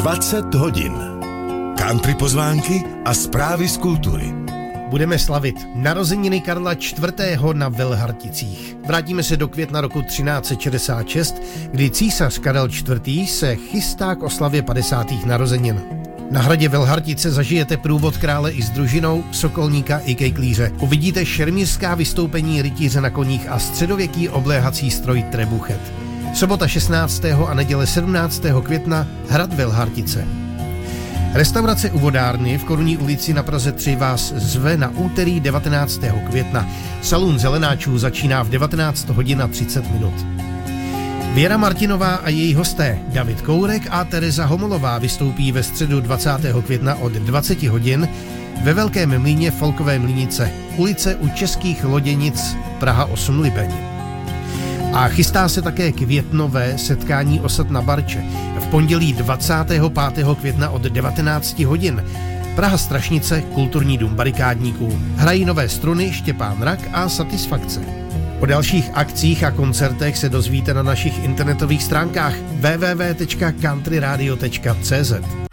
20 hodin. Country pozvánky a zprávy z kultury. Budeme slavit narozeniny Karla IV. Na Velharticích. Vrátíme se do května roku 1366, kdy císař Karel IV. Se chystá k oslavě 50. narozenin. Na hradě Velhartice zažijete průvod krále i s družinou, sokolníka i kejklíře. Uvidíte šermířská vystoupení rytíře na koních a středověký obléhací stroj trebuchet. Sobota 16. a neděle 17. května hrad Velhartice. Restaurace u vodárny v Korunní ulici na Praze 3 vás zve na úterý 19. května. Salon zelenáčů začíná v 19 hodin a 30 minut. Věra Martinová a její hosté David Kourek a Tereza Homolová vystoupí ve středu 20. května od 20 hodin ve Velkém mlýně Folkové Mlýnice, ulice u Českých Loděnic, Praha 8 Libeň. A chystá se také květnové setkání osad na Barče v pondělí 25. května od 19 hodin. Praha Strašnice, Kulturní dům barikádníků. Hrají nové struny Štěpán Rak a Satisfakce. O dalších akcích a koncertech se dozvíte na našich internetových stránkách www.countryradio.cz.